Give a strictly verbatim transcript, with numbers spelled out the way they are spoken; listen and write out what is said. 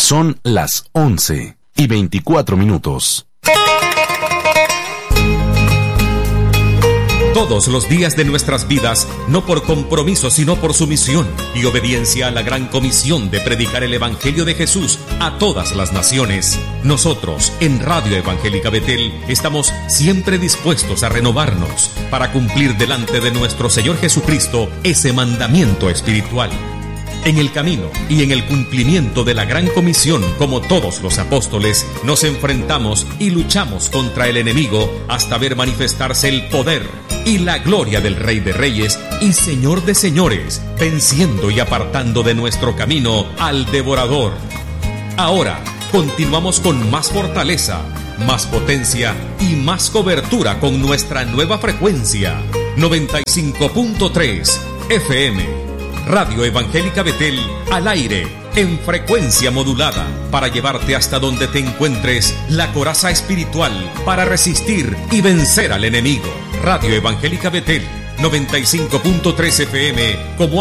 Son las once y veinticuatro minutos. Todos los días de nuestras vidas, no por compromiso, sino por sumisión y obediencia a la gran comisión de predicar el Evangelio de Jesús a todas las naciones. Nosotros, en Radio Evangélica Betel, estamos siempre dispuestos a renovarnos para cumplir delante de nuestro Señor Jesucristo ese mandamiento espiritual. En el camino y en el cumplimiento de la gran comisión, como todos los apóstoles, nos enfrentamos y luchamos contra el enemigo hasta ver manifestarse el poder y la gloria del Rey de Reyes y Señor de Señores, venciendo y apartando de nuestro camino al devorador. Ahora, continuamos con más fortaleza, más potencia y más cobertura con nuestra nueva frecuencia, noventa y cinco punto tres F M. Radio Evangélica Betel, al aire, en frecuencia modulada, para llevarte hasta donde te encuentres la coraza espiritual para resistir y vencer al enemigo. Radio Evangélica Betel, noventa y cinco punto tres F M, como